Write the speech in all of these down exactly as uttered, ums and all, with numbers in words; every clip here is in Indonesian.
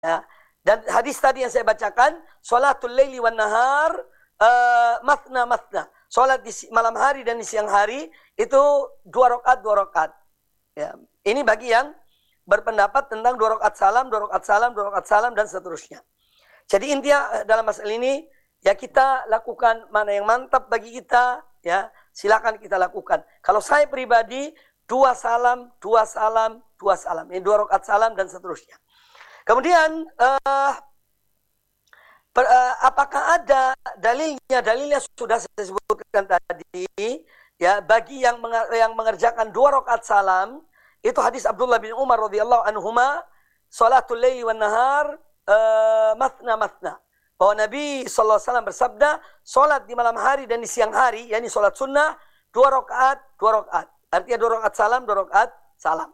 Ya. Dan hadis tadi yang saya bacakan, salatul laili wan nahar uh, mathna mathna. Salat di malam hari dan di siang hari itu dua rakaat dua rakaat. Ya. Ini bagi yang berpendapat tentang dua rakaat salam, dua rakaat salam, dua rakaat salam dan seterusnya. Jadi intinya dalam masalah ini ya kita lakukan mana yang mantap bagi kita, ya silakan kita lakukan. Kalau saya pribadi dua salam, dua salam, dua salam. Ini dua rakaat salam dan seterusnya. Kemudian uh, per, uh, apakah ada dalilnya? Dalilnya sudah saya sebutkan tadi. Ya, bagi yang menger yang mengerjakan dua rakaat salam, itu hadis Abdullah bin Umar radhiyallahu anhuma, salatul laili wan nahar uh, mathna mathna. Bahwa Nabi sallallahu alaihi wasallam bersabda, salat di malam hari dan di siang hari, yakni salat sunnah dua rakaat, dua rakaat. Artinya dua rakaat salam, dua rakaat salam.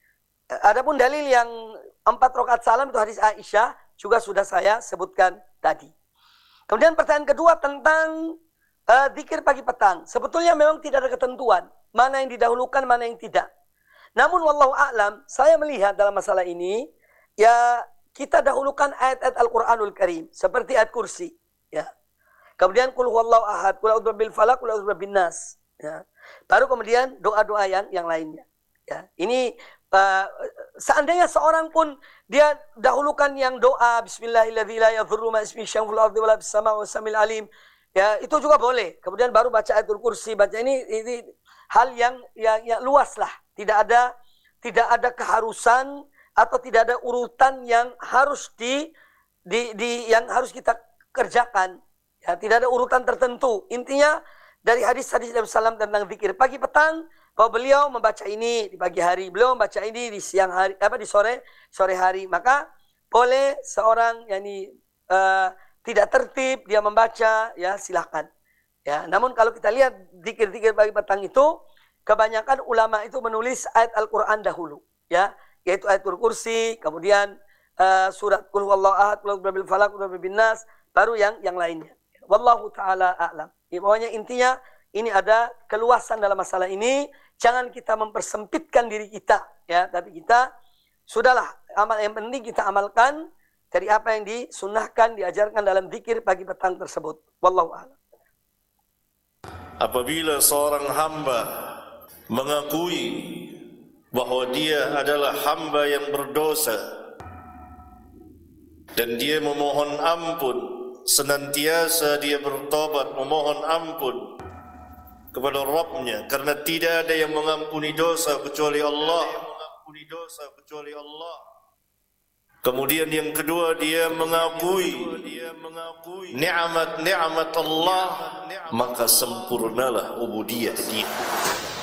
Adapun dalil yang empat rakaat salam itu hadis Aisyah juga sudah saya sebutkan tadi. Kemudian pertanyaan kedua tentang uh, zikir pagi petang. Sebetulnya memang tidak ada ketentuan mana yang didahulukan, mana yang tidak. Namun wallahu a'lam, saya melihat dalam masalah ini ya kita dahulukan ayat-ayat Al-Qur'anul Karim seperti ayat kursi, ya. Kemudian qul huwallahu ahad, qul a'udzu birabbil falaq, qul a'udzu birabbin nas, ya. Baru kemudian doa-doa yang yang lainnya, ya. Ini Uh, seandainya seorang pun dia dahulukan yang doa bismillahirrahmanirrahim la yadhurru ma ismihi syai'un fil ardi wala fis samaa'i was samiul alim, ya itu juga boleh. Kemudian baru baca ayatul kursi, baca ini ini hal yang yang, yang luas lah. Tidak ada tidak ada keharusan atau tidak ada urutan yang harus di di, di yang harus kita kerjakan. Ya, tidak ada urutan tertentu. Intinya dari hadis-hadis Nabi sallallahu alaihi wasallam tentang zikir pagi petang, bahwa beliau membaca ini di pagi hari, beliau membaca ini di siang hari, apa di sore sore hari. Maka boleh seorang yakni uh, tidak tertib dia membaca, ya silahkan. Ya, namun kalau kita lihat zikir-zikir pagi petang itu kebanyakan ulama itu menulis ayat Al-Qur'an dahulu, ya, yaitu ayatul kursi, kemudian uh, surat qul huwallahu ahad, qul a'udzu birabbil falaq, qul a'udzu birabbin nas, baru yang yang lainnya. Wallahu taala a'lam. Ya, pokoknya intinya ini ada keluasan dalam masalah ini. Jangan kita mempersempitkan diri kita, ya, tapi kita sudahlah amal yang penting kita amalkan dari apa yang disunnahkan, diajarkan dalam zikir pagi petang tersebut. Wallahu a'lam. Apabila seorang hamba mengakui bahwa dia adalah hamba yang berdosa dan dia memohon ampun, senantiasa dia bertobat memohon ampun kepada Rabbnya, karena tidak ada yang mengampuni dosa kecuali Allah. Kemudian yang kedua, dia mengakui nikmat-nikmat Allah, maka sempurnalah ubudiyah dia.